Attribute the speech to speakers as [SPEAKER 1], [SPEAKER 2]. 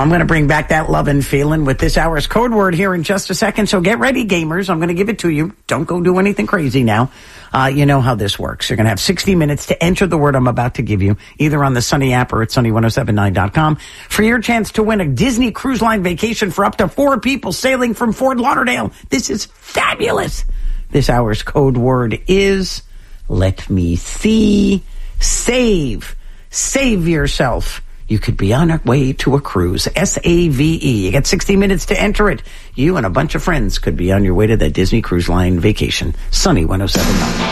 [SPEAKER 1] I'm going to bring back that love and feeling with this hour's code word here in just a second. So get ready, gamers. I'm going to give it to you. Don't go do anything crazy now. You know how this works. You're going to have 60 minutes to enter the word I'm about to give you, either on the Sunny app or at sunny1079.com, for your chance to win a Disney Cruise Line vacation for up to 4 people sailing from Fort Lauderdale. This is fabulous. This hour's code word is, let me see, save. Save yourself. You could be on your way to a cruise. S-A-V-E. You got 60 minutes to enter it. You and a bunch of friends could be on your way to that Disney Cruise Line vacation. Sunny 1079.